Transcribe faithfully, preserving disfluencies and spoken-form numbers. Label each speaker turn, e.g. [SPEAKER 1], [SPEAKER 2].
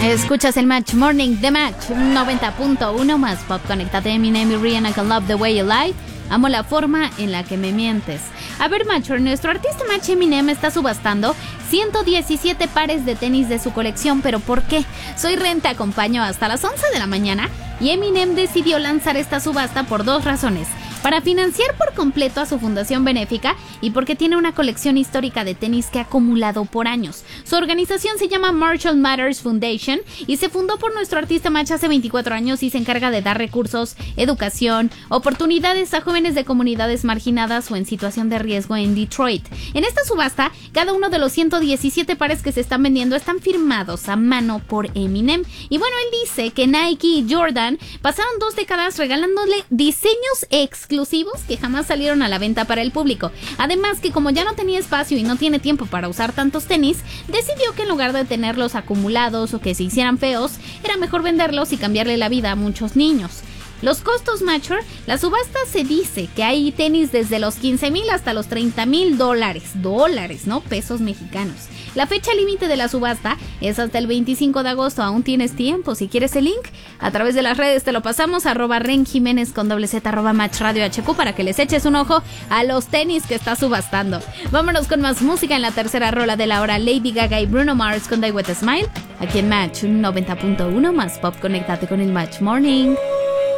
[SPEAKER 1] Escuchas el Match Morning de Match noventa punto uno más pop. Conéctate Eminem y Rihanna con Love the Way You Lie. Amo la forma en la que me mientes. A ver, Macho, nuestro artista Match Eminem está subastando ciento diecisiete pares de tenis de su colección. ¿Pero por qué? Soy Ren, te acompaño hasta las once de la mañana y Eminem decidió lanzar esta subasta por dos razones. Para financiar por completo a su fundación benéfica y porque tiene una colección histórica de tenis que ha acumulado por años. Su organización se llama Marshall Mathers Foundation y se fundó por nuestro artista Match hace veinticuatro años y se encarga de dar recursos, educación, oportunidades a jóvenes de comunidades marginadas o en situación de riesgo en Detroit. En esta subasta, cada uno de los ciento diecisiete pares que se están vendiendo están firmados a mano por Eminem. Y bueno, él dice que Nike y Jordan pasaron dos décadas regalándole diseños exclusivos exclusivos que jamás salieron a la venta para el público. Además que como ya no tenía espacio y no tiene tiempo para usar tantos tenis, decidió que en lugar de tenerlos acumulados o que se hicieran feos, era mejor venderlos y cambiarle la vida a muchos niños. Los costos, Macho, la subasta se dice que hay tenis desde los quince mil hasta los treinta mil dólares, dólares, no pesos mexicanos. La fecha límite de la subasta es hasta el veinticinco de agosto, aún tienes tiempo. Si quieres el link, a través de las redes te lo pasamos, arroba Ren Jiménez con doble Z, arroba Match Radio H Q, para que les eches un ojo a los tenis que está subastando. Vámonos con más música en la tercera rola de la hora, Lady Gaga y Bruno Mars con Die With A Smile, aquí en Match noventa punto uno más pop. Conéctate con el Match Morning.